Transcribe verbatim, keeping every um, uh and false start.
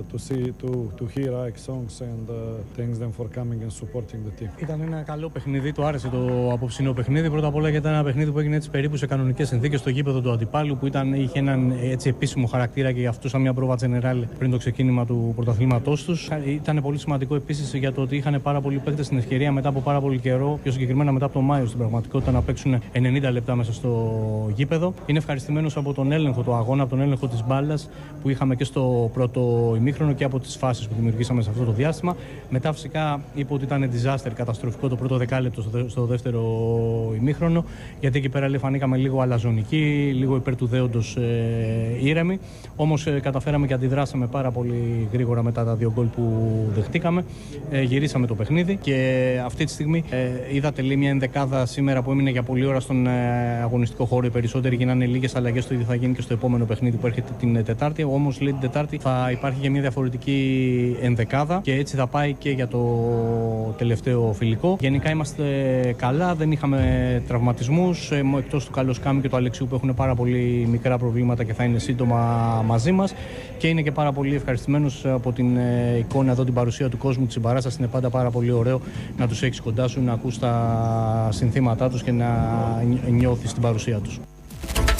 to see to to hear Ike songs and uh, thanks them for coming and supporting the team. Ήταν ένα καλό παιχνίδι, του άρεσε το απόψινό παιχνίδι. Πρώτα απ' όλα γιατί ήταν ένα παιχνίδι που έγινε έτσι περίπου σε κανονικές συνθήκες στο γήπεδο του αντιπάλου, που ήταν, είχε έναν έτσι επίσημο χαρακτήρα και για αυτούς σαν μια πρόβα τζενεράλ πριν το ξεκίνημα του πρωταθλήματός τους. Ήταν πολύ σημαντικό επίσης για το ότι είχαν πάρα πολλοί παίκτες την ευκαιρία μετά από πάρα πολύ καιρό, πιο συγκεκριμένα μετά από τον Μάιο στην πραγματικότητα, να παίξουν ενενήντα λεπτά μέσα στο γήπεδο. Είναι ευχαριστημένος από τον έλεγχο του αγώνα, από τον έλεγχο της μπάλας που είχαμε και στο πρώτο ημίχρονο και από τις φάσεις που δημιουργήσαμε σε αυτό το διάστημα. Μετά φυσικά είπε ότι ήταν disaster, καταστροφικό το πρώτο δεκάλεπτο στο δεύτερο ημίχρονο, γιατί εκεί πέρα λέει, φανήκαμε λίγο αλαζονικοί, λίγο υπέρ του δέοντος ε, ήρεμοι. Όμως ε, καταφέραμε και αντιδράσαμε πάρα πολύ γρήγορα μετά τα δύο γκολ που δεχτήκαμε. Ε, γυρίσαμε το παιχνίδι και αυτή τη στιγμή ε, είδατε λέει μια ενδεκάδα σήμερα που έμεινε για πολλή ώρα στον ε, αγωνιστικό χώρο. Οι περισσότεροι γίνανε λίγες αλλαγές, το ίδιο θα γίνει και στο επόμενο παιχνίδι που έρχεται την Τετάρτη. Όμως λέει την Τετάρτη θα υπάρχει και μια διαφορετική ενδεκάδα και έτσι θα πάει και για το τελευταίο φιλικό. Γενικά είμαστε καλά, δεν είχαμε τραυματισμούς, εκτός του Καλοσκάμι και του Αλεξίου που έχουν πάρα πολύ μικρά προβλήματα και θα είναι σύντομα μαζί μας. Και είναι και πάρα πολύ ευχαριστημένος από την εικόνα εδώ, την παρουσία του κόσμου της συμπαράστασης. Είναι πάντα πάρα πολύ ωραίο να τους έχεις κοντά σου, να ακούς τα συνθήματά τους και να νιώθεις την παρουσία τους.